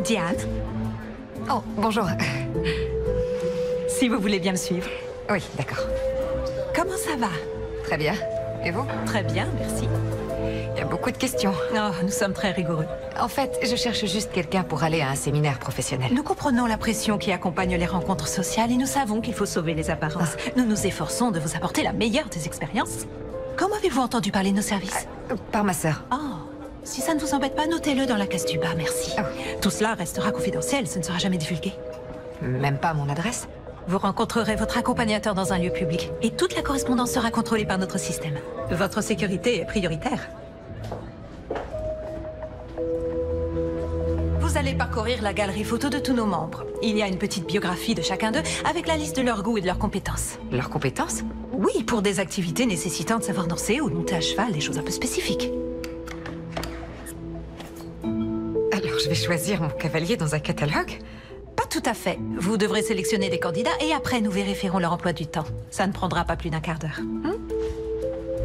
Diane, Oh, bonjour. si vous voulez bien me suivre. Oui, d'accord. Comment ça va? Très bien. Et vous? Très bien, merci. Il y a beaucoup de questions. Oh, nous sommes très rigoureux. En fait, je cherche juste quelqu'un pour aller à un séminaire professionnel. Nous comprenons la pression qui accompagne les rencontres sociales et nous savons qu'il faut sauver les apparences. Nous nous efforçons de vous apporter la meilleure des expériences. Comment avez-vous entendu parler de nos services? Par ma sœur. Oh, si ça ne vous embête pas, notez-le dans la case du bas, merci. Oh. Tout cela restera confidentiel, ce ne sera jamais divulgué. Même pas mon adresse? Vous rencontrerez votre accompagnateur dans un lieu public et toute la correspondance sera contrôlée par notre système. Votre sécurité est prioritaire. Vous allez parcourir la galerie photo de tous nos membres. Il y a une petite biographie de chacun d'eux avec la liste de leurs goûts et de leurs compétences. Leurs compétences? Oui, pour des activités nécessitant de savoir danser ou de monter à cheval, des choses un peu spécifiques. Alors je vais choisir mon cavalier dans un catalogue? Pas tout à fait. Vous devrez sélectionner des candidats et après nous vérifierons leur emploi du temps. Ça ne prendra pas plus d'un quart d'heure.